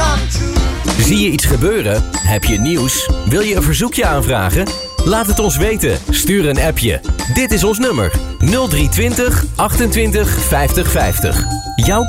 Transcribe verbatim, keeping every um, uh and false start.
come true. Zie je iets gebeuren? Heb je nieuws? Wil je een verzoekje aanvragen? Laat het ons weten. Stuur een appje. Dit is ons nummer nul drie twintig achtentwintig vijftig vijftig. Jouw